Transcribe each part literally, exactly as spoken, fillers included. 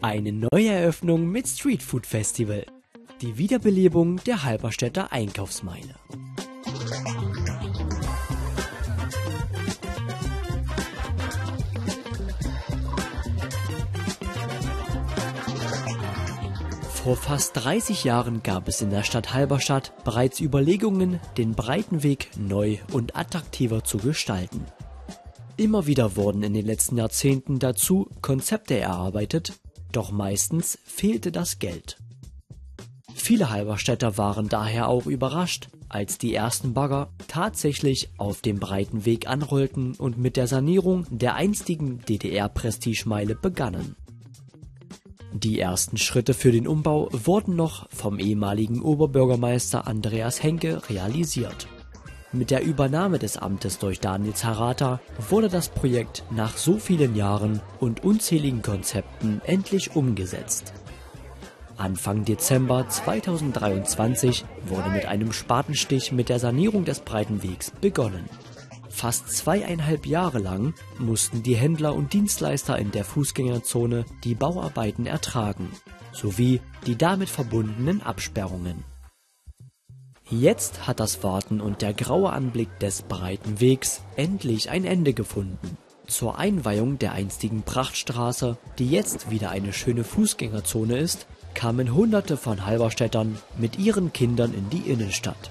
Eine Neueröffnung mit Streetfood Festival. Die Wiederbelebung der Halberstädter Einkaufsmeile. Vor fast dreißig Jahren gab es in der Stadt Halberstadt bereits Überlegungen, den Breitenweg neu und attraktiver zu gestalten. Immer wieder wurden in den letzten Jahrzehnten dazu Konzepte erarbeitet, doch meistens fehlte das Geld. Viele Halberstädter waren daher auch überrascht, als die ersten Bagger tatsächlich auf dem Breitenweg anrollten und mit der Sanierung der einstigen D D R-Prestigemeile begannen. Die ersten Schritte für den Umbau wurden noch vom ehemaligen Oberbürgermeister Andreas Henke realisiert. Mit der Übernahme des Amtes durch Daniel Zerrata wurde das Projekt nach so vielen Jahren und unzähligen Konzepten endlich umgesetzt. Anfang Dezember zweitausenddreiundzwanzig wurde mit einem Spatenstich mit der Sanierung des Breitenwegs begonnen. Fast zweieinhalb Jahre lang mussten die Händler und Dienstleister in der Fußgängerzone die Bauarbeiten ertragen, sowie die damit verbundenen Absperrungen. Jetzt hat das Warten und der graue Anblick des breiten Wegs endlich ein Ende gefunden. Zur Einweihung der einstigen Prachtstraße, die jetzt wieder eine schöne Fußgängerzone ist, kamen Hunderte von Halberstädtern mit ihren Kindern in die Innenstadt.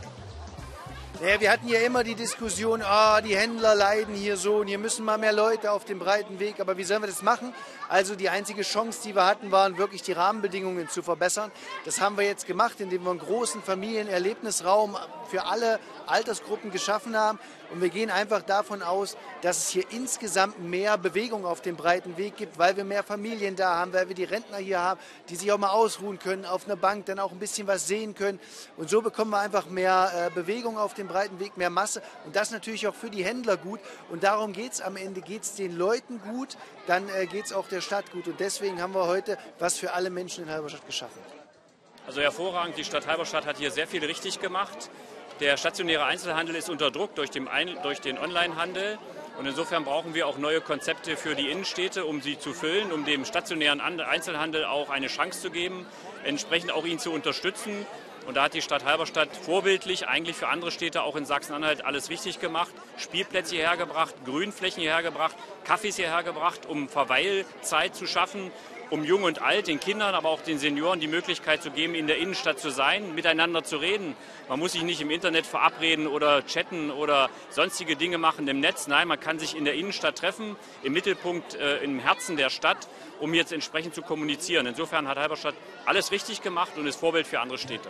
Ja, wir hatten ja immer die Diskussion, ah, die Händler leiden hier so und hier müssen mal mehr Leute auf dem breiten Weg. Aber wie sollen wir das machen? Also die einzige Chance, die wir hatten, waren wirklich die Rahmenbedingungen zu verbessern. Das haben wir jetzt gemacht, indem wir einen großen Familienerlebnisraum für alle Altersgruppen geschaffen haben. Und wir gehen einfach davon aus, dass es hier insgesamt mehr Bewegung auf dem breiten Weg gibt, weil wir mehr Familien da haben, weil wir die Rentner hier haben, die sich auch mal ausruhen können, auf einer Bank dann auch ein bisschen was sehen können. Und so bekommen wir einfach mehr äh, Bewegung auf dem breiten Weg, mehr Masse. Und das natürlich auch für die Händler gut. Und darum geht es am Ende, geht es den Leuten gut, dann äh, geht es auch der Stadt gut. Und deswegen haben wir heute was für alle Menschen in Halberstadt geschaffen. Also hervorragend, die Stadt Halberstadt hat hier sehr viel richtig gemacht. Der stationäre Einzelhandel ist unter Druck durch den, Ein- durch den Onlinehandel. Und insofern brauchen wir auch neue Konzepte für die Innenstädte, um sie zu füllen, um dem stationären Einzelhandel auch eine Chance zu geben, entsprechend auch ihn zu unterstützen. Und da hat die Stadt Halberstadt vorbildlich eigentlich für andere Städte auch in Sachsen-Anhalt alles richtig gemacht. Spielplätze hierher gebracht, Grünflächen hierher gebracht, Cafés hierher gebracht, um Verweilzeit zu schaffen, um Jung und Alt, den Kindern, aber auch den Senioren die Möglichkeit zu geben, in der Innenstadt zu sein, miteinander zu reden. Man muss sich nicht im Internet verabreden oder chatten oder sonstige Dinge machen im Netz. Nein, man kann sich in der Innenstadt treffen, im Mittelpunkt, äh, im Herzen der Stadt, um jetzt entsprechend zu kommunizieren. Insofern hat Halberstadt alles richtig gemacht und ist Vorbild für andere Städte.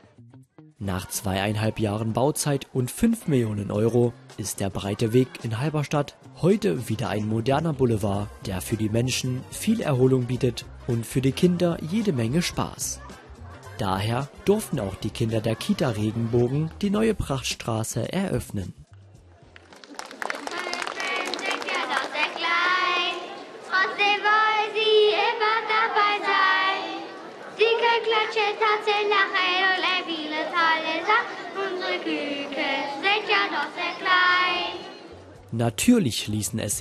Nach zweieinhalb Jahren Bauzeit und fünf Millionen Euro ist der breite Weg in Halberstadt heute wieder ein moderner Boulevard, der für die Menschen viel Erholung bietet und für die Kinder jede Menge Spaß. Daher durften auch die Kinder der Kita Regenbogen die neue Prachtstraße eröffnen. Natürlich ließen es